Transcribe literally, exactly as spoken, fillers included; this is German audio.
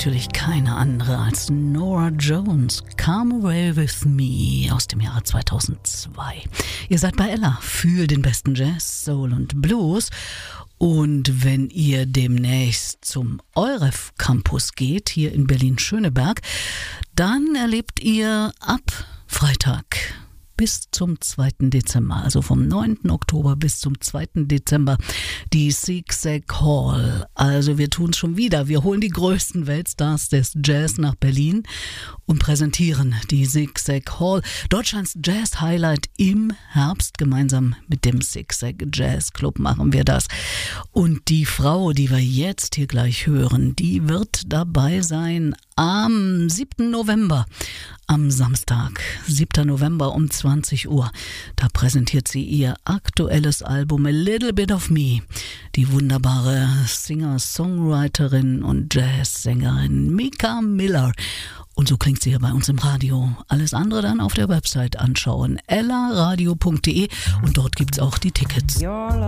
natürlich keine andere als Norah Jones, Come Away With Me aus dem Jahre zweitausendzwei. Ihr seid bei Ella für den besten Jazz, Soul und Blues. Und wenn ihr demnächst zum EUREF Campus geht, hier in Berlin-Schöneberg, dann erlebt ihr ab Freitag bis zum zweiten Dezember, also vom neunten Oktober bis zum zweiten Dezember, die Zigzag Hall. Also wir tun es schon wieder. Wir holen die größten Weltstars des Jazz nach Berlin und präsentieren die Zigzag Hall. Deutschlands Jazz-Highlight im Herbst. Gemeinsam mit dem Zigzag Jazz Club machen wir das. Und die Frau, die wir jetzt hier gleich hören, die wird dabei sein am siebten November. Am Samstag, siebten November um zwanzig Uhr, da präsentiert sie ihr aktuelles Album A Little Bit of Me. Die wunderbare Singer-Songwriterin und Jazzsängerin Mika Miller. Und so klingt sie hier bei uns im Radio. Alles andere dann auf der Website anschauen, ella radio punkt de, und dort gibt's auch die Tickets.